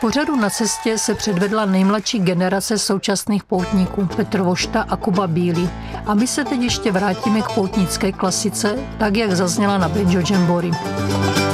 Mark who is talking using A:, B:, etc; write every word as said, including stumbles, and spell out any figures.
A: pořadu Na cestě se předvedla nejmladší generace současných poutníků Petr Vošta a Kuba Bílý. A my se teď ještě vrátíme k poutnické klasice, tak jak zazněla na Banjo Jamboree.